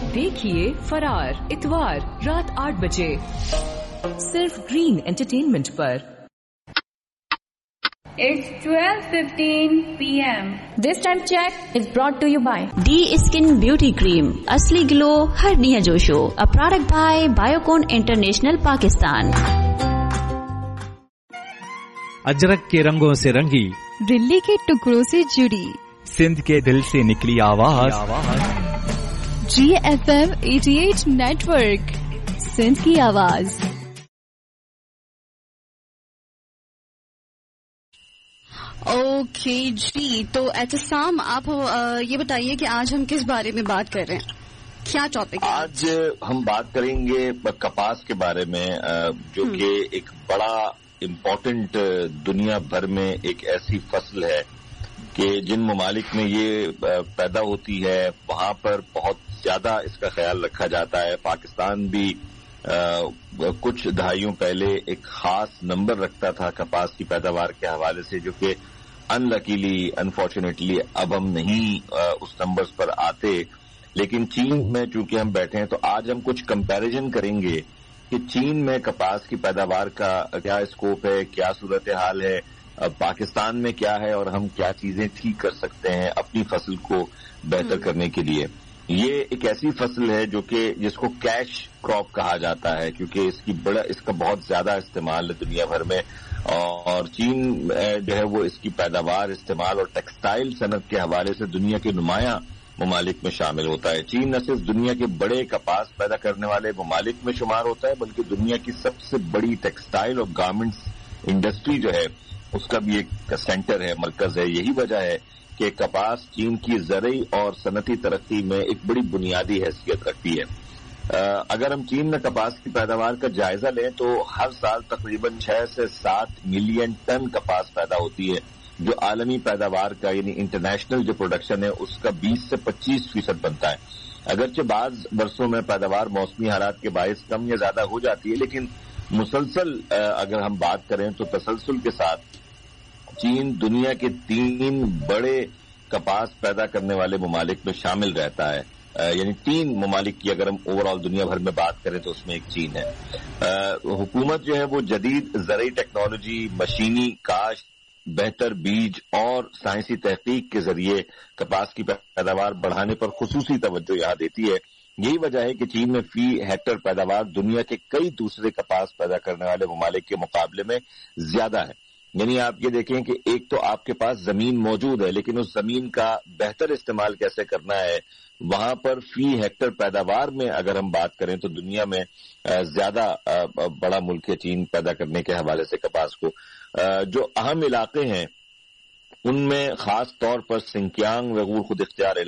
देखिए फरार इतवार रात 8 बजे सिर्फ ग्रीन एंटरटेनमेंट पर। It's 12:15 p.m. This time check is brought to you by D Skin Beauty Cream, असली ग्लो हर नया जोशो, a product by Biocon International Pakistan. Ajrak के रंगों से रंगी, दिल्ली के टुकड़ों से जुड़ी, सिंध के दिल से निकली आवाज, GFM 88 नेटवर्क, सिंध की आवाज। ओके जी, तो एहतसाम आप ये बताइए कि आज हम किस बारे में बात कर रहे हैं, क्या टॉपिक है? आज हम बात करेंगे कपास के बारे में, जो कि एक बड़ा इम्पोर्टेंट दुनिया भर में एक ऐसी फसल है कि जिन ममालिक में ये पैदा होती है वहां पर बहुत ज्यादा इसका ख्याल रखा जाता है। पाकिस्तान भी कुछ दहाइयों पहले एक खास नंबर रखता था कपास की पैदावार के हवाले से, जो कि अनलकीली अनफॉर्चुनेटली अब हम नहीं उस नंबर्स पर आते। लेकिन चीन में चूंकि हम बैठे हैं तो आज हम कुछ कंपैरिजन करेंगे कि चीन में कपास की पैदावार का क्या स्कोप है, क्या सूरत हाल है, पाकिस्तान में क्या है और हम क्या चीजें ठीक कर सकते हैं अपनी फसल को बेहतर करने के लिए। ये एक ऐसी फसल है जो कि जिसको कैश क्रॉप कहा जाता है, क्योंकि इसका बहुत ज्यादा इस्तेमाल है दुनिया भर में, और चीन जो है वो इसकी पैदावार, इस्तेमाल और टेक्सटाइल सनत के हवाले से दुनिया के नुमायां ममालिक में शामिल होता है। चीन न सिर्फ दुनिया के बड़े कपास पैदा करने वाले ममालिक में शुमार होता है, बल्कि दुनिया की सबसे बड़ी टेक्सटाइल और गारमेंट्स इंडस्ट्री जो है उसका भी एक सेंटर है, मरकज है। यही वजह है कि कपास चीन की ज़रई और सनती तरक्की में एक बड़ी बुनियादी हैसियत रखती है। अगर हम चीन में कपास की पैदावार का जायजा लें तो हर साल तकरीबन 6 से 7 मिलियन टन कपास पैदा होती है, जो आलमी पैदावार का यानी इंटरनेशनल जो प्रोडक्शन है उसका 20 से 25% बनता है। अगरचे बाज बरसों में पैदावार मौसमी हालात के बायस कम या ज्यादा हो जाती है, लेकिन मुसलसल अगर हम बात करें तो तसलसल के साथ चीन दुनिया के 3 बड़े कपास पैदा करने वाले ममालिक में शामिल रहता है। यानी 3 ममालिक की अगर हम ओवरऑल दुनिया भर में बात करें तो उसमें एक चीन है। हुकूमत जो है वो जदीद ज़रई टेक्नोलॉजी, मशीनी काश्त, बेहतर बीज और साइंसी तहकीक के जरिए कपास की पैदावार बढ़ाने पर खुसूसी तवज्जो यहाँ देती है। यही वजह है कि चीन में फी हेक्टर पैदावार दुनिया के कई दूसरे कपास पैदा करने वाले ममालिक के मुकाबले में ज्यादा है। यानी आप ये देखें कि एक तो आपके पास जमीन मौजूद है, लेकिन उस जमीन का बेहतर इस्तेमाल कैसे करना है, वहां पर फी हेक्टर पैदावार में अगर हम बात करें तो दुनिया में ज्यादा बड़ा मुल्क है चीन पैदा करने के हवाले से कपास को। जो अहम इलाके हैं उनमें खास तौर पर सिंकियांग, उइगुर खुद इख्तियार